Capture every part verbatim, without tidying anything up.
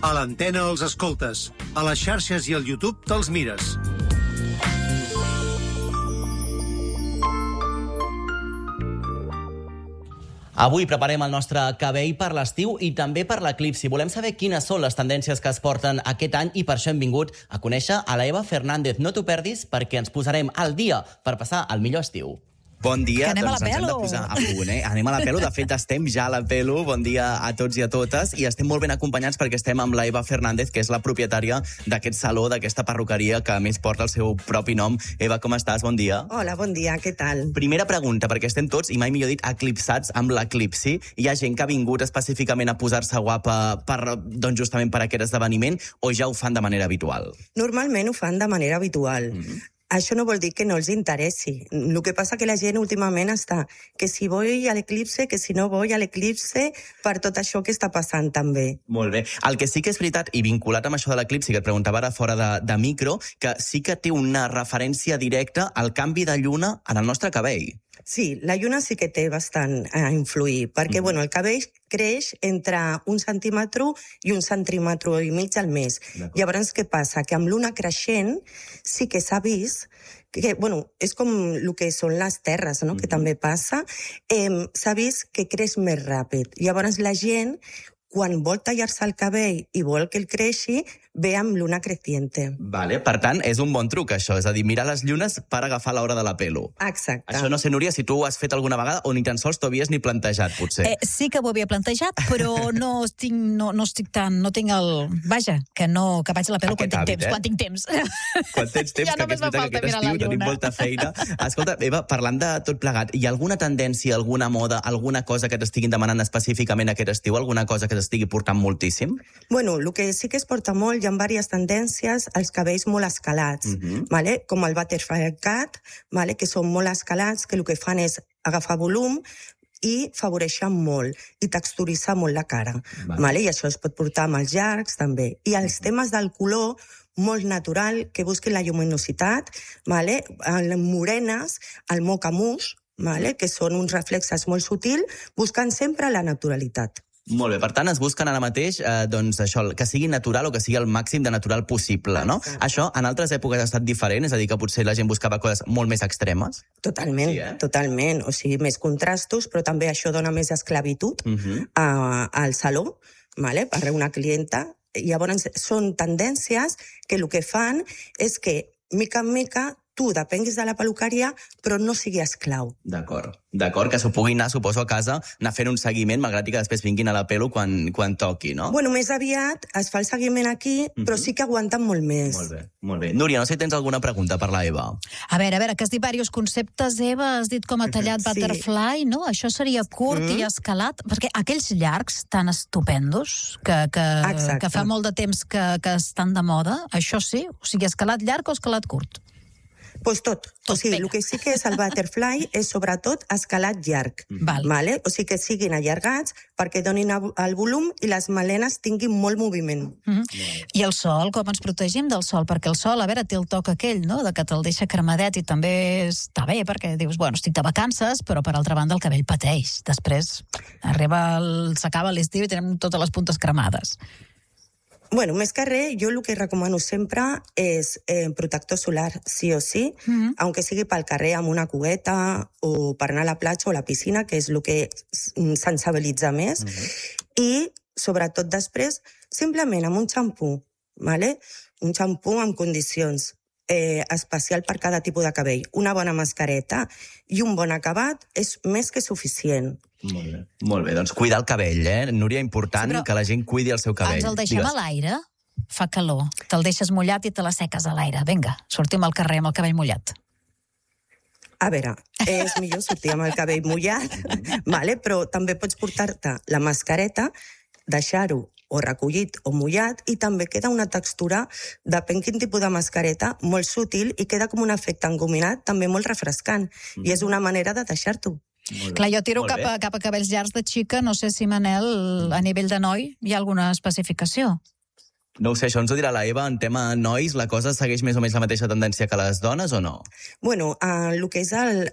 A l'antena els escoltes, a les xarxes i al YouTube te'ls mires. Avui preparem el nostre cabell per l'estiu i també per l'eclipsi. Volem saber quines són les tendències que es porten aquest any i per això hem vingut a conèixer a la Eva Fernández. No t'ho perdis perquè ens posarem al dia per passar el millor estiu. Bon dia, que doncs ens hem de posar a punt, eh? Anem a la pelo, de fet estem ja a la pelo. Bon dia a tots i a totes. I estem molt ben acompanyats perquè estem amb la Eva Fernández, que és la propietària d'aquest saló, d'aquesta perruqueria, que a més porta el seu propi nom. Eva, com estàs? Bon dia. Hola, bon dia, què tal? Primera pregunta, perquè estem tots, i mai millor dit, eclipsats amb l'eclipsi. Hi ha gent que ha vingut específicament a posar-se guapa per, doncs justament per aquest esdeveniment, o ja ho fan de manera habitual? Normalment ho fan de manera habitual. Mm-hmm. Això no vol dir que no els interessi. El que passa que la gent últimament està que si voy a l'eclipse, que si no voy a l'eclipse, per tot això que està passant també. Molt bé. El que sí que és veritat, i vinculat amb això de l'eclipsi, que et preguntava ara fora de, de micro, que sí que té una referència directa al canvi de lluna en el nostre cabell. Sí, la lluna sí que té bastant a influir, perquè mm. bueno, el cabell creix entre un centímetre i un centímetre i mig al mes. Llavors, què passa? Que amb l'una creixent sí que s'ha vist que, bueno, és com el que són les terres, no? Mm. que també passa, eh, s'ha vist que creix més ràpid. Llavors, la gent, quan vol tallar-se el cabell i vol que el creixi, ve amb l'una creciente. Vale, per tant, és un bon truc, això. És a dir, mirar les llunes per agafar l'hora de la pelo. Exacte. Això no sé, Núria, si tu ho has fet alguna vegada o ni tan sols t'ho havies ni plantejat, potser. Eh, sí que ho havia plantejat, però no estic, no, no estic tan... No tinc el... Vaja, que no que vaig a la pelo quan tinc hàbit, temps, eh? quan tinc temps. Quan tens temps, ja que aquest, que aquest estiu tenim molta feina. Escolta, Eva, parlant de tot plegat, hi ha alguna tendència, alguna moda, alguna cosa que t'estiguin demanant específicament aquest estiu? Alguna cosa que t'estigui portant moltíssim? Bueno, el que sí que es porta molt, hi ha diverses tendències, els cabells molt escalats, uh-huh. vale? Com el butterfly cut, vale? Que són molt escalats, que el que fan és agafar volum i favoreixen molt, i texturitzar molt la cara. Vale. Vale? I això es pot portar amb els llargs, també. I els uh-huh. temes del color, molt natural, que busquin la lluminositat, vale? Les morenes, el mocha mousse, vale? Que són uns reflexes molt sutils, buscant sempre la naturalitat. Molt bé, per tant, es busquen ara mateix eh, doncs això, que sigui natural o que sigui el màxim de natural possible, no? Exacte. Això en altres èpoques ha estat diferent? És a dir, que potser la gent buscava coses molt més extremes? Totalment, sí, eh? totalment. O sigui, més contrastos, però també això dona més esclavitud uh-huh. a, al saló, vale? Per una clienta. Llavors, són tendències que el que fan és que, mica en mica, tu depenguis de la peluqueria, però no sigui esclau. D'acord. D'acord, que s'ho pugui anar, suposo, a casa, anar fent un seguiment, malgrat que després vinguin a la pelo quan, quan toqui, no? Bueno, més aviat es fa el seguiment aquí, uh-huh. però sí que aguanten molt més. Molt bé, molt bé. Núria, no sé si tens alguna pregunta per la Eva. A veure, a veure, que has dit diversos conceptes, Eva, has dit com a tallat sí. butterfly, no? Això seria curt uh-huh. i escalat, perquè aquells llargs tan estupendos, que, que, que fa molt de temps que, que estan de moda, això sí? O sigui, escalat llarg o escalat curt? Pues tot. tot. O sigui, el que sí que és el butterfly és sobretot escalat llarg. Val. Vale? O sigui, que siguin allargats perquè donin el volum i les melenes tinguin molt moviment. Mm-hmm. I el sol, com ens protegim del sol? Perquè el sol, a veure, té el toc aquell, no?, de que te'l deixa cremadet i també està bé, perquè dius, bueno, estic de vacances, però per altra banda el cabell pateix. Després arriba el... s'acaba l'estiu i tenim totes les puntes cremades. Bueno, més que res, jo el que recomano sempre és eh, protector solar, sí o sí, mm-hmm. aunque sigui pel carrer amb una cugueta o per anar a la platja o a la piscina, que és el que sensibilitza més, mm-hmm. i, sobretot després, simplement amb un xampú, ¿vale? Un xampú amb condicions, eh, especial per cada tipus de cabell. Una bona mascareta i un bon acabat és més que suficient. Molt bé. Molt bé, doncs cuidar el cabell, eh? Núria, important sí, que la gent cuidi el seu cabell. Ens el deixem Digues. a l'aire? Fa calor. Te'l deixes mullat i te l'asseques a l'aire. Vinga, sortim al carrer amb el cabell mullat. A veure, és millor sortir amb el cabell mullat, vale? Però també pots portar-te la mascareta, deixar-ho o recollit o mullat, i també queda una textura, depèn quin tipus de mascareta, molt sutil i queda com un efecte engominat, també molt refrescant. Mm. I és una manera de deixar-t'ho. Clar, jo tiro cap a, cap a cabells llargs de xica, no sé si, Manel, a nivell de noi, hi ha alguna especificació? No ho sé, això ens ho dirà la Eva. En tema nois, la cosa segueix més o menys la mateixa tendència que les dones o no? Bueno, eh, el que és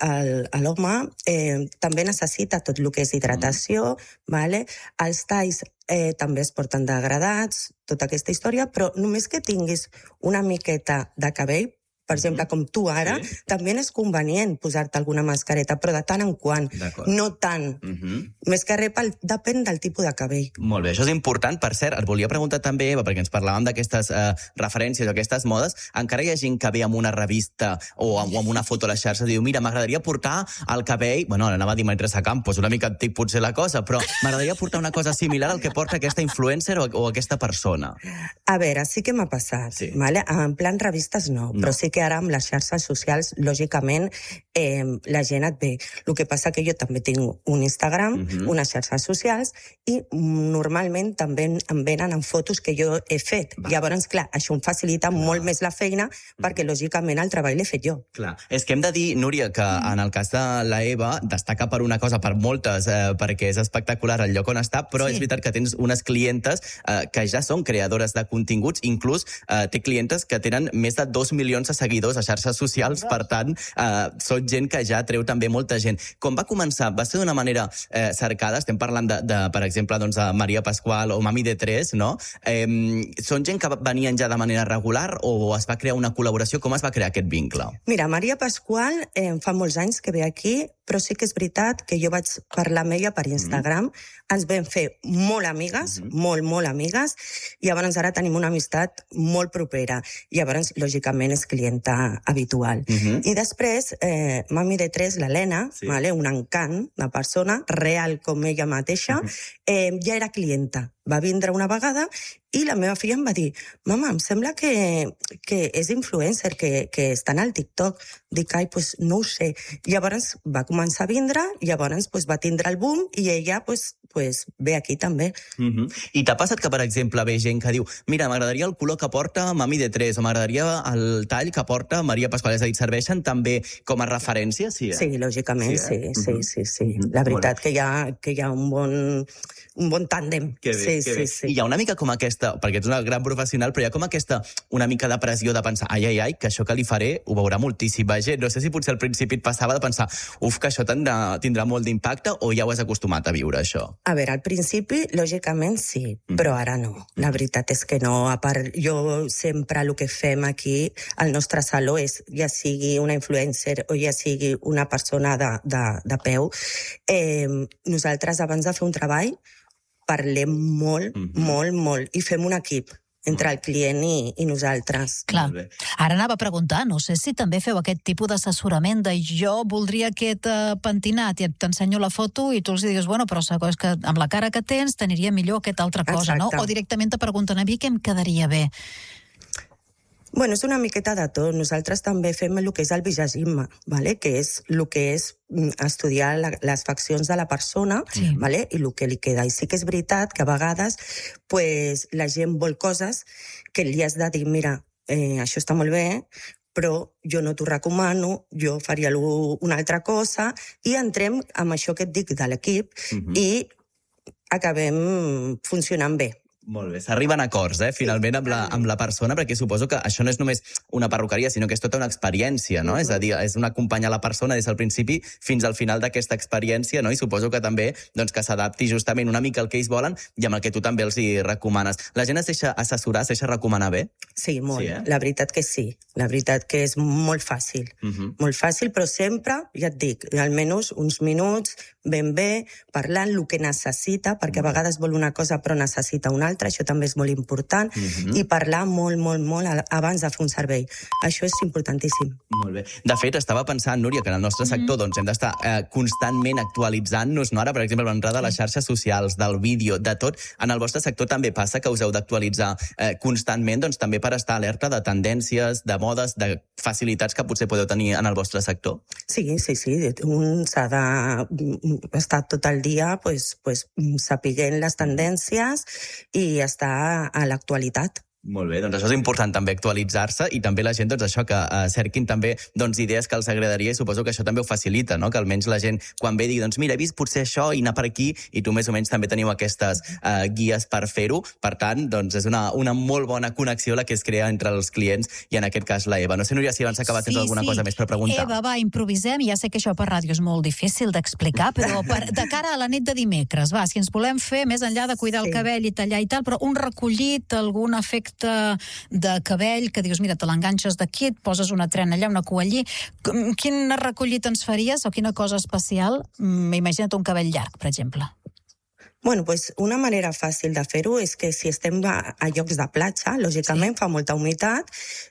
l'home eh, també necessita tot el que és hidratació, mm. vale? Els talls eh, també es porten degradats, tota aquesta història, però només que tinguis una miqueta de cabell, per exemple, com tu ara, sí. també és convenient posar-te alguna mascareta, però de tant en quant, no tant. Uh-huh. Més que res, pel, depèn del tipus de cabell. Molt bé, això és important. Per cert, et volia preguntar també, Eva, perquè ens parlàvem d'aquestes eh, referències o aquestes modes, encara hi ha gent que ve amb una revista o amb, o amb una foto a la xarxa i diu, mira, m'agradaria portar el cabell... Bueno, anava a dir Maite Campos, una mica antic potser la cosa, però m'agradaria portar una cosa similar al que porta aquesta influencer o, o aquesta persona. A veure, sí que m'ha passat, sí. vale? En plan revistes no, no, però sí que ara amb les xarxes socials, lògicament, eh, la gent et ve. El que passa que jo també tinc un Instagram, uh-huh. unes xarxes socials, i normalment també em venen en fotos que jo he fet. Va. Llavors, clar, això em facilita clar. molt més la feina, perquè, lògicament, el treball l'he fet jo. Clar. És que hem de dir, Núria, que en el cas de la Eva destaca per una cosa, per moltes, eh, perquè és espectacular el lloc on està, però sí. és veritat que tens unes clientes eh, que ja són creadores de continguts, inclús eh, té clientes que tenen més de dos milions de seguidors a xarxes socials, per tant, eh, són gent que ja treu també molta gent. Com va començar? Va ser d'una manera eh, cercada? Estem parlant, de, de, per exemple, doncs, de Maria Pasqual o Mami de Tres, no? Eh, són gent que venien ja de manera regular o es va crear una col·laboració? Com es va crear aquest vincle? Mira, Maria Pasqual eh, fa molts anys que ve aquí, però sí que és veritat que jo vaig parlar amb ella per Instagram, mm-hmm. ens vam fer molt amigues, mm-hmm. molt, molt amigues, i llavors ara tenim una amistat molt propera. I llavors, lògicament, és clienta habitual. Mm-hmm. I després, eh, Mami de Tres, l'Helena, sí. vale, un encant de persona, real com ella mateixa, mm-hmm. eh, ja era clienta. Va vindre una vegada i la meva filla em va dir, mama, em sembla que, que és influencer, que, que està al TikTok. Dic, ai, pues no ho sé. Llavors va començar a vindre, llavors pues, va tindre el boom i ella pues, pues, ve aquí també. Mm-hmm. I t'ha passat que, per exemple, ve gent que diu, mira, m'agradaria el color que porta Mami de Tres o m'agradaria el tall que porta Maria Pasqual. És a dir, serveixen també com a referència? Sí, eh? sí lògicament, sí, eh? sí, mm-hmm. sí, sí, sí. La veritat que hi ha, que hi ha un bon... un bon tàndem. Que bé, sí, que bé. Sí, sí. I hi ha una mica com aquesta, perquè ets una gran professional, però hi ha com aquesta una mica de pressió de pensar, ai, ai, ai, que això que li faré ho veurà moltíssima gent. No sé si potser al principi et passava de pensar, uf, que això tindrà, tindrà molt d'impacte, o ja ho has acostumat a viure, això? A veure, al principi, lògicament, sí, mm. però ara no. La veritat és que no. A part, jo sempre el que fem aquí, al nostre saló, és ja sigui una influencer o ja sigui una persona de, de, de peu, eh, nosaltres, abans de fer un treball, parlem molt, mm-hmm. molt, molt, i fem un equip entre el client i, i nosaltres. Clar. Ara anava a preguntar, no sé si també feu aquest tipus d'assessorament de jo voldria aquest uh, pentinat i t'ensenyo la foto i tu els digues, bueno, però és que amb la cara que tens t'aniria millor aquesta altra cosa, exacte. No? O directament te pregunten a mi què em quedaria bé. Bueno, és una miqueta de tot. Nosaltres també fem el que és el visagisme, ¿vale? Que és el que és estudiar la, les faccions de la persona, sí. ¿vale? I el que li queda. I sí que és veritat que a vegades pues, la gent vol coses que li has de dir, mira, eh, això està molt bé, però jo no t'ho recomano, jo faria una altra cosa, i entrem amb això que et dic de l'equip uh-huh. i acabem funcionant bé. Molt bé, s'arriben a acords, eh, finalment, amb la, amb la persona, perquè suposo que això no és només una perruqueria, sinó que és tota una experiència, no? Uh-huh. És a dir, és un acompanyar la persona des del principi fins al final d'aquesta experiència, no? I suposo que també doncs, que s'adapti justament una mica al que ells volen i amb el que tu també els hi recomanes. La gent es deixa assessorar, es deixa recomanar bé? Sí, molt. Sí, eh? La veritat que sí. La veritat que és molt fàcil. Uh-huh. Molt fàcil, però sempre, ja et dic, almenys uns minuts, ben bé, parlant el que necessita, perquè a vegades vol una cosa però necessita una altra, això també és molt important, mm-hmm. i parlar molt, molt, molt abans de fer un servei. Això és importantíssim. Molt bé. De fet, estava pensant, Núria, que en el nostre sector doncs, hem d'estar eh, constantment actualitzant-nos, no? Ara, per exemple, l'entrada de les xarxes socials, del vídeo, de tot. En el vostre sector també passa que us heu d'actualitzar eh, constantment, doncs també per estar alerta de tendències, de modes, de facilitats que potser podeu tenir en el vostre sector? Sí, sí, sí. Un s'ha d'estar tot el dia pues, pues, sapiguent les tendències i estar a l'actualitat. Molt bé, doncs això és important també actualitzar-se i també la gent, doncs això, que uh, cerquin també doncs, idees que els agradaria i suposo que això també ho facilita, no? Que almenys la gent quan ve digui, doncs mira, he vist potser això i anar per aquí i tu més o menys també teniu aquestes uh, guies per fer-ho. Per tant, doncs és una, una molt bona connexió la que es crea entre els clients i en aquest cas la Eva. No sé, Núria, si abans acabat tens sí, alguna sí. cosa més per preguntar. Eva, va, improvisem. Ja sé que això per ràdio és molt difícil d'explicar, però per, de cara a la nit de dimecres, va, si ens volem fer, més enllà de cuidar sí. el cabell i tallar i tal, però un recollit, algun efecte de cabell, que dius, mira, te l'enganxes d'aquí, et poses una trena allà, una cua allí. Quin recollit ens faries o quina cosa especial? Imagina't un cabell llarg, per exemple. Bueno, pues una manera fàcil de fer-ho és que si estem a, a llocs de platja, lògicament sí. fa molta humitat,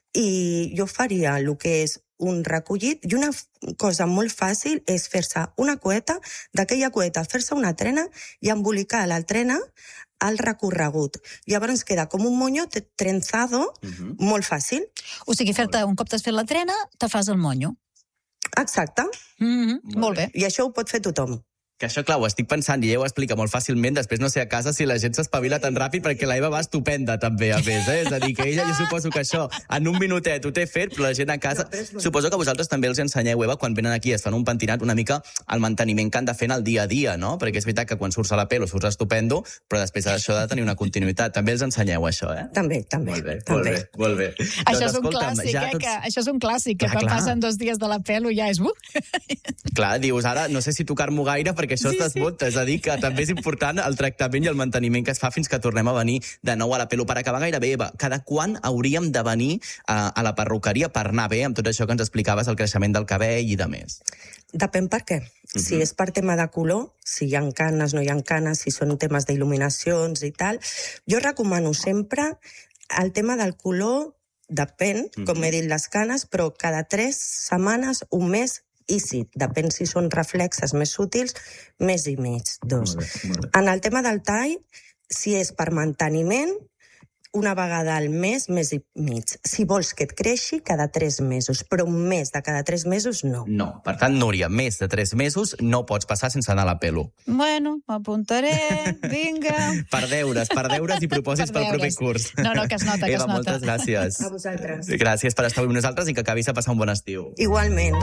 i jo faria el que és un recollit, i una cosa molt fàcil és fer-se una cueta, d'aquella cueta fer-se una trena i embolicar la trena al recorregut. Llavors queda com un monyo trenzado, uh-huh. molt fàcil. O sigui, fer-te un cop t'has fet la trena, te fas el monyo. Exacte. Mm-hmm. Molt, molt bé. I això ho pot fer tothom. Que això, clar, ho estic pensant i ella ho explica molt fàcilment, després no sé a casa si la gent s'espavila tan ràpid, perquè la Eva va estupenda també, a més, eh? És a dir, que ella jo suposo que això en un minutet ho té fet, però la gent a casa... Suposo que vosaltres també els ensenyeu, Eva, quan venen aquí es fan un pentinat una mica el manteniment que han de fer en el dia a dia, no? Perquè és veritat que quan surts a la pelo surts estupendo, però després això ha de tenir una continuïtat. També els ensenyeu això, eh? També, també. Molt bé, també. molt bé, molt bé. Això és un clàssic, ja eh? Tots... Que això és un clàssic, que clar, quan clar. passen dos dies de la pelo ja és... Uh! Clar, dius, ara no sé si tocar-m'ho gaire perquè això sí, es desmunta. Sí. És a dir, que també és important el tractament i el manteniment que es fa fins que tornem a venir de nou a la pelo. Per acabar gairebé, Eva, cada quan hauríem de venir a, a la perruqueria per anar bé amb tot això que ens explicaves, el creixement del cabell i de més? Depèn per què. Uh-huh. Si és per tema de color, si hi ha canes, no hi ha canes, si són temes d'il·luminacions i tal, jo recomano sempre el tema del color, depèn, uh-huh. com he dit les canes, però cada tres setmanes, un mes, i sí, depèn si són reflexes més útils, més i mig, dos. Molt bé, molt bé. En el tema del tall, si és per manteniment, una vegada al mes, mes i mig. Si vols que et creixi, cada tres mesos, però un mes de cada tres mesos, no. No, per tant, Núria, més de tres mesos no pots passar sense anar a la pelo. Bueno, m'apuntaré, vinga. Per deures, per deures i propòsits pel proper curs. No, no, que es nota, que Eva, es nota. moltes gràcies. A vosaltres. Gràcies per estar avui amb nosaltres i que acabis de passar un bon estiu. Igualment.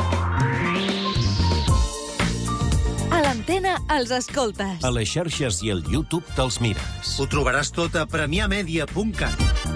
A l'antena els escoltes. A les xarxes i al YouTube te'ls mires. Ho trobaràs tot a premià media punt cat.